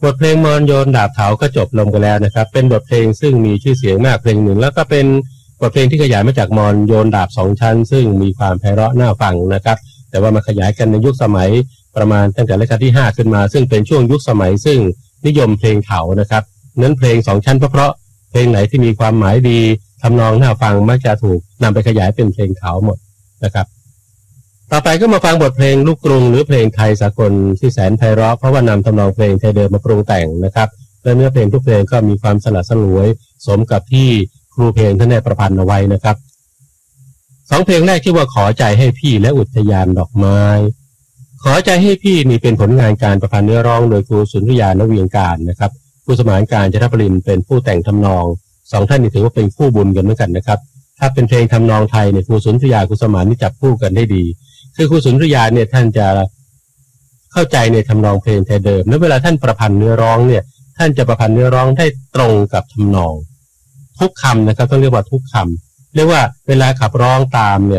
บทเพลงมรโยนดาบเถาก็จบลงไปแล้วนะครับเป็นบทเพลงซึ่งมีชื่อเสียงมากเพลงหนึ่งแล้วก็เป็นบทเพลงที่ขยายมาจากมรโยนดาบสองชั้นซึ่งมีความไพเราะน่าฟังนะครับแต่ว่ามาขยายกันในยุคสมัยประมาณตั้งแต่รัชกาลที่5ขึ้นมาซึ่งเป็นช่วงยุคสมัยซึ่งนิยมเพลงเถานะครับนั้นเพลงสองชั้นเพราะเพลงไหนที่มีความหมายดีทำนองน่าฟังมักจะถูกนำไปขยายเป็นเพลงเถาหมดนะครับต่อไปก็มาฟังบทเพลงลูกกรุงหรือเพลงไทยสากลที่แสนไพเราะเพราะว่านำทำนองเพลงไทยเดิมมาปรุงแต่งนะครับและเนื้อเพลงทุกเพลงก็มีความสลัดสลวยสมกับที่ครูเพลงท่านได้ประพันธ์เอาไว้นะครับสองเพลงแรกชื่อว่าขอใจให้พี่และอุทยานดอกไม้ขอใจให้พี่นี่เป็นผลงานการประพันธ์เนื้อร้องโดยครูสุนทรยานเวียงการนะครับครูสมานการจันทปรินเป็นผู้แต่งทำนองสองท่านนี้ถือว่าเป็นคู่บุญกันเหมือนกันนะครับถ้าเป็นเพลงทำนองไทยเนี่ยครูสุนทรยาครูสมานนี่จับคู่กันได้ดีคือครูสุนทรยาเนี่ยท่านจะเข้าใจในทำนองเพลงไทยเดิมและเวลาท่านประพันธ์เนื้อร้องเนี่ยท่านจะประพันธ์เนื้อร้องได้ตรงกับทำนองทุกคำนะครับต้องเรียกว่าทุกคำเรียกว่าเวลาขับร้องตามเนี่ย